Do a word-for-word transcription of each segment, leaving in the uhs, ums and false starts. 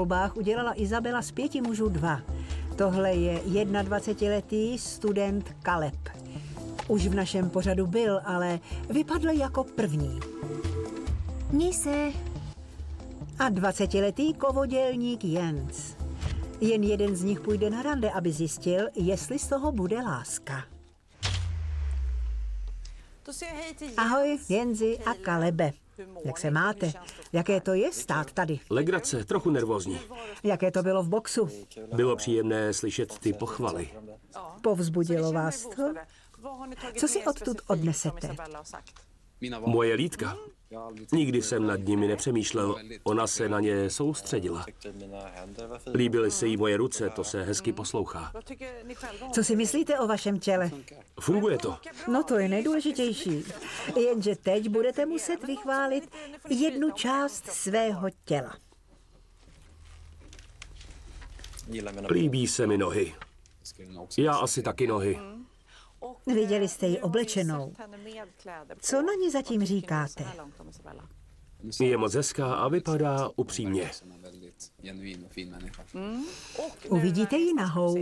volbách udělala Izabela z pěti mužů dva. Tohle je dvacetiletý student Caleb. Už v našem pořadu byl, ale vypadl jako první. Měj se. A dvacetiletý kovodělník Jens. Jen jeden z nich půjde na rande, aby zjistil, jestli z toho bude láska. Ahoj, Jensi a Kalebe. Jak se máte? Jaké to je stát tady? Legrace, trochu nervózní. Jaké to bylo v boxu? Bylo příjemné slyšet ty pochvaly. Povzbudilo vás to? Co si odtud odnesete? Moje lítka. Nikdy jsem nad nimi nepřemýšlel, ona se na ně soustředila. Líbily se jí moje ruce, to se hezky poslouchá. Co si myslíte o vašem těle? Funguje to. No to je nejdůležitější. Jenže teď budete muset vychválit jednu část svého těla. Líbí se mi nohy. Já asi taky nohy. Viděli jste ji oblečenou. Co na ní zatím říkáte? Je moc hezká a vypadá upřímně. Uvidíte ji nahou.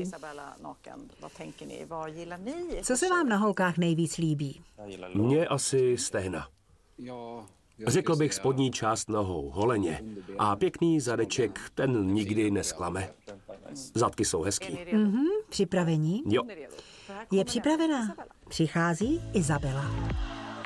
Co se vám na holkách nejvíc líbí? Mně asi stehna. Řekl bych spodní část nohou, holeně. A pěkný zadeček, ten nikdy nesklame. Zadky jsou hezký. Mhm, připravení? Jo. Je připravená. Přichází Izabela.